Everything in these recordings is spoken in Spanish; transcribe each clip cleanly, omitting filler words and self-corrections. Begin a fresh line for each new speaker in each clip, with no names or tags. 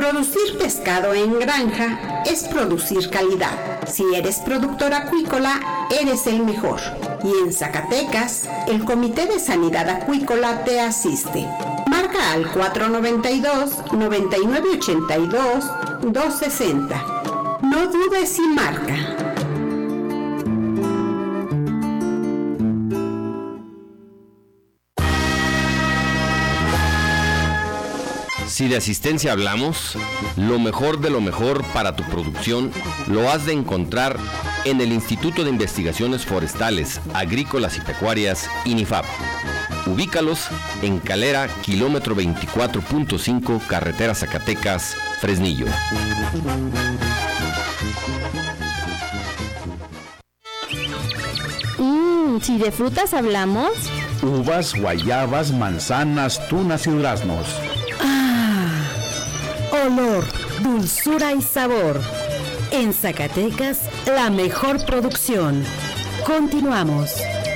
Producir pescado en granja es producir calidad. Si eres productor acuícola, eres el mejor. Y en Zacatecas, el Comité de Sanidad Acuícola te asiste. Marca al 492-9982-260. No dudes y marca.
Si de asistencia hablamos, lo mejor de lo mejor para tu producción lo has de encontrar en el Instituto de Investigaciones Forestales, Agrícolas y Pecuarias, INIFAP. Ubícalos en Calera, kilómetro 24.5, carretera Zacatecas, Fresnillo.
Si de frutas hablamos,
uvas, guayabas, manzanas, tunas y duraznos.
Olor, dulzura y sabor. En Zacatecas, la mejor producción. Continuamos.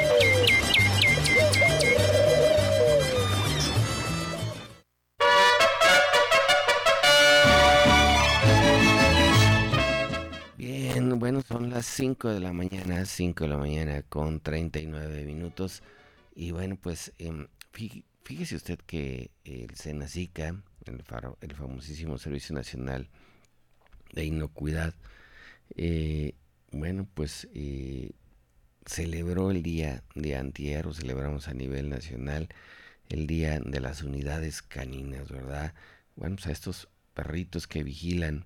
Bien, bueno, son las 5 de la mañana con 39 minutos. Y bueno, pues fíjese usted que el Senacica, el famosísimo Servicio Nacional de Inocuidad, celebró el día de antier, o celebramos a nivel nacional el día de las unidades caninas, ¿verdad? Bueno, pues a estos perritos que vigilan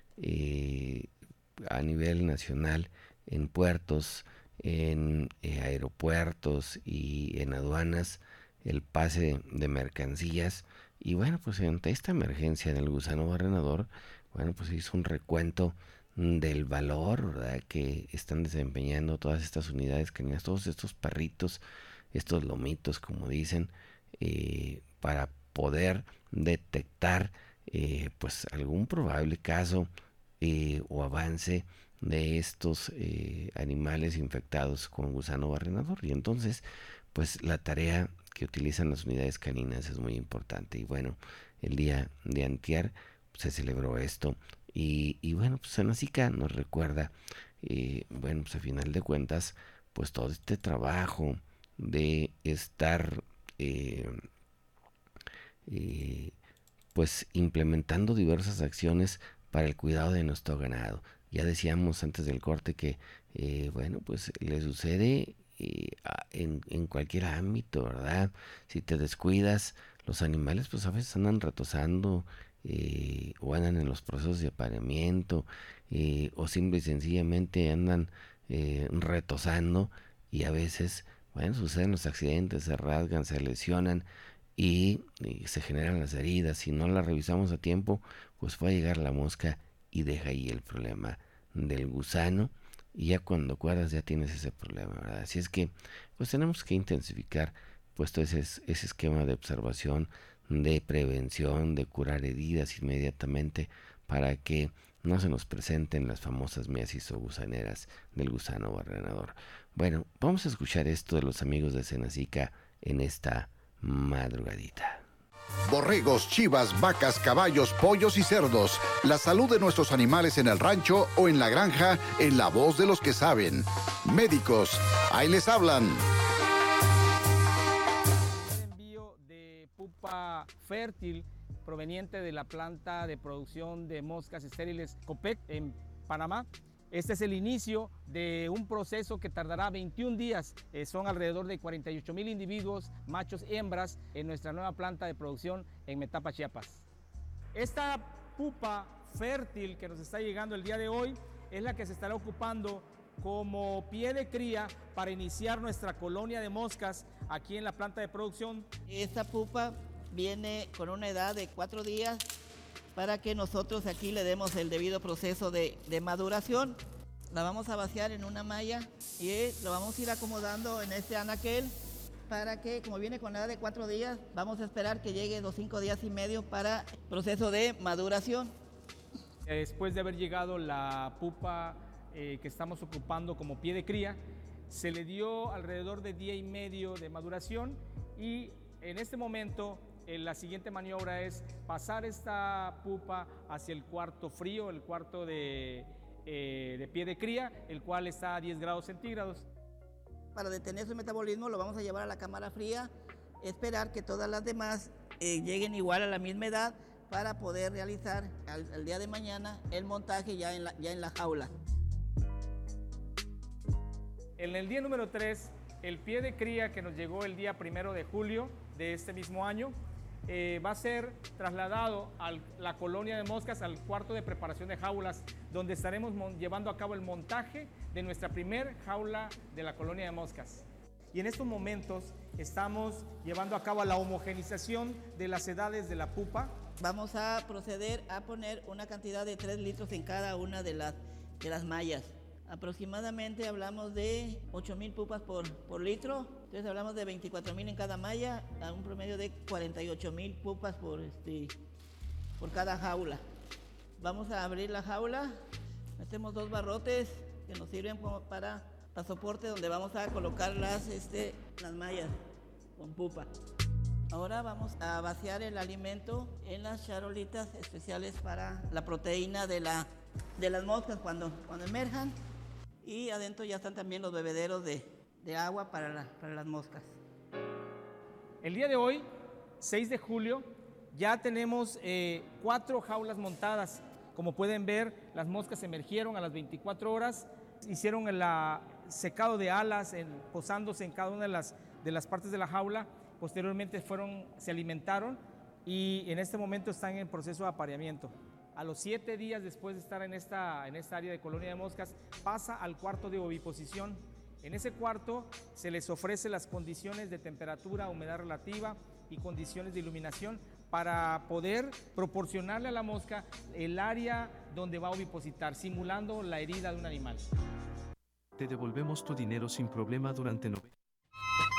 a nivel nacional en puertos, en aeropuertos y en aduanas, el pase de mercancías. Y bueno, pues ante esta emergencia del gusano barrenador, bueno, pues se hizo un recuento del valor, ¿verdad?, que están desempeñando todas estas unidades caninas, todos estos perritos, estos lomitos, como dicen, para poder detectar pues algún probable caso o avance de estos animales infectados con gusano barrenador. Y entonces, pues la tarea que utilizan las unidades caninas es muy importante. Y bueno, el día de antier se celebró esto. Y bueno, pues Senacica nos recuerda, bueno, pues a final de cuentas, pues todo este trabajo de estar pues implementando diversas acciones para el cuidado de nuestro ganado. Ya decíamos antes del corte que, bueno, pues le sucede en cualquier ámbito, ¿verdad? Si te descuidas, los animales pues a veces andan retozando o andan en los procesos de apareamiento, o simple y sencillamente andan retozando, y a veces, bueno, suceden los accidentes, se rasgan, se lesionan y se generan las heridas. Si no las revisamos a tiempo, pues va a llegar la mosca y deja ahí el problema del gusano, y ya cuando acuerdas ya tienes ese problema, ¿verdad? Así es que pues tenemos que intensificar pues todo ese esquema de observación, de prevención, de curar heridas inmediatamente para que no se nos presenten las famosas miasis o gusaneras del gusano barrenador. Bueno, vamos a escuchar esto de los amigos de Senacica en esta madrugadita.
Borregos, chivas, vacas, caballos, pollos y cerdos. La salud de nuestros animales en el rancho o en la granja, en la voz de los que saben. Médicos, ahí les hablan.
El envío de pupa fértil proveniente de la planta de producción de moscas estériles Copec en Panamá. Este es el inicio de un proceso que tardará 21 días. Son alrededor de 48,000 individuos, machos y hembras, en nuestra nueva planta de producción en Metapa, Chiapas. Esta pupa fértil que nos está llegando el día de hoy es la que se estará ocupando como pie de cría para iniciar nuestra colonia de moscas aquí en la planta de producción.
Esta pupa viene con una edad de 4 días para que nosotros aquí le demos el debido proceso de maduración. La vamos a vaciar en una malla y lo vamos a ir acomodando en este anaquel para que, como viene con la edad de 4 días, vamos a esperar que llegue los 5 días y medio para proceso de maduración.
Después de haber llegado la pupa que estamos ocupando como pie de cría, se le dio alrededor de día y medio de maduración, y en este momento la siguiente maniobra es pasar esta pupa hacia el cuarto frío, el cuarto de pie de cría, el cual está a 10 grados centígrados.
Para detener su metabolismo lo vamos a llevar a la cámara fría, esperar que todas las demás lleguen igual a la misma edad para poder realizar el día de mañana el montaje ya en la jaula.
En el día número 3, el pie de cría que nos llegó el día 1 de julio de este mismo año, va a ser trasladado a la colonia de moscas, al cuarto de preparación de jaulas, donde estaremos llevando a cabo el montaje de nuestra primer jaula de la colonia de moscas. Y en estos momentos estamos llevando a cabo la homogenización de las edades de la pupa.
Vamos a proceder a poner una cantidad de 3 litros en cada una de las mallas. Aproximadamente hablamos de 8,000 pupas por litro, entonces hablamos de 24,000 en cada malla, a un promedio de 48,000 pupas por cada jaula. Vamos a abrir la jaula, metemos 2 barrotes que nos sirven para soporte donde vamos a colocar las mallas con pupa. Ahora vamos a vaciar el alimento en las charolitas especiales para la proteína de las moscas cuando emerjan. Y adentro ya están también los bebederos de agua para las moscas.
El día de hoy, 6 de julio, ya tenemos 4 jaulas montadas. Como pueden ver, las moscas emergieron a las 24 horas, hicieron el secado de alas, posándose en cada una de las partes de la jaula. Posteriormente se alimentaron y en este momento están en proceso de apareamiento. A los 7 días después de estar en esta área de colonia de moscas, pasa al cuarto de oviposición. En ese cuarto se les ofrece las condiciones de temperatura, humedad relativa y condiciones de iluminación para poder proporcionarle a la mosca el área donde va a ovipositar, simulando la herida de un animal.
Te devolvemos tu dinero sin problema durante 90